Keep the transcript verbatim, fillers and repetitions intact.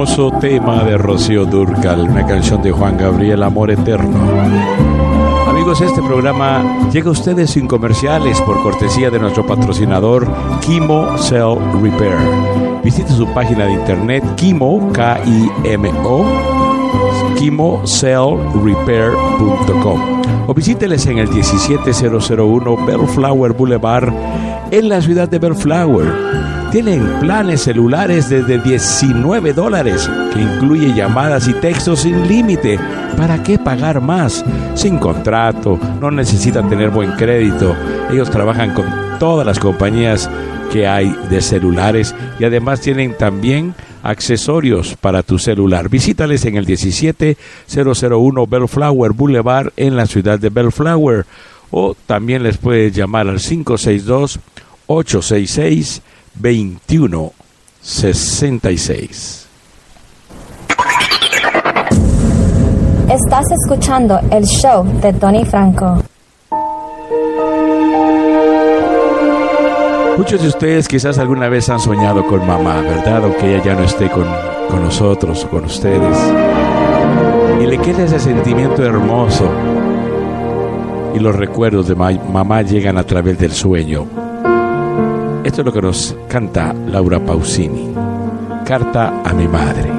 hermoso tema de Rocío Dúrcal, una canción de Juan Gabriel, Amor Eterno. Amigos, este programa llega a ustedes sin comerciales por cortesía de nuestro patrocinador Kimo Cell Repair. Visite su página de internet Kimo, K I M O, kimo cell repair punto com, o visíteles en el diecisiete mil uno Bellflower Boulevard en la ciudad de Bellflower. Tienen planes celulares desde diecinueve dólares, que incluye llamadas y textos sin límite. ¿Para qué pagar más? Sin contrato, no necesitan tener buen crédito. Ellos trabajan con todas las compañías que hay de celulares y además tienen también accesorios para tu celular. Visítales en el diecisiete mil uno Bellflower Boulevard en la ciudad de Bellflower, o también les puedes llamar al cinco seis dos, ocho seis seis, veintiuno sesenta y seis. Estás escuchando el show de Tony Franco. Muchos de ustedes quizás alguna vez han soñado con mamá, ¿verdad? Aunque ella ya no esté con, con nosotros, con ustedes. Y le queda ese sentimiento hermoso. Y los recuerdos de ma- mamá llegan a través del sueño. Esto es lo que nos canta Laura Pausini. Carta a mi madre.